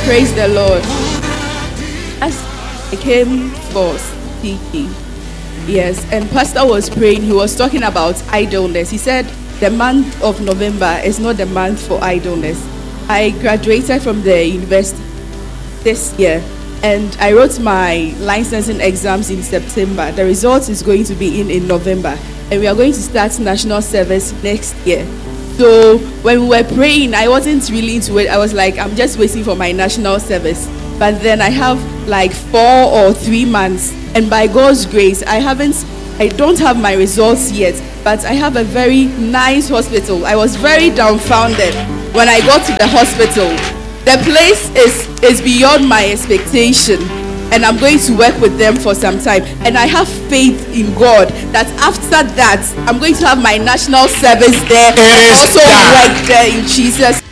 Praise the Lord. As I came for speaking, yes, and Pastor was praying, he was talking about idleness. He said the month of November is not the month for idleness. I graduated from the university this year, and I wrote my licensing exams in September. The result is going to be in November, and we are going to start national service next year. So when we were praying, I wasn't really into it. I was like, I'm just waiting for my national service. But then I have like 4 or 3 months, and by God's grace, I don't have my results yet, but I have a very nice hospital. I was very dumbfounded when I got to the hospital. The place is beyond my expectation, and I'm going to work with them for some time. And I have faith in God that after that, I'm going to have my national service there and also work there in Jesus.